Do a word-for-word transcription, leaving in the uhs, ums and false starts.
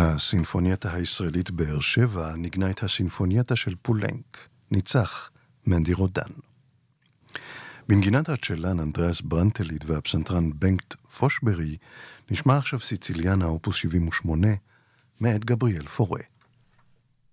הסינפונייטה הישראלית באר שבע נגנה את הסינפונייטה של פולנק, ניצח, מנדי רודן. בנגינת הצ'לן אנדריאס ברנטליד והפסנתרן בנקט פושברי נשמע עכשיו סיציליאנה אופוס שבעים ושמונה מאת גבריאל פורה.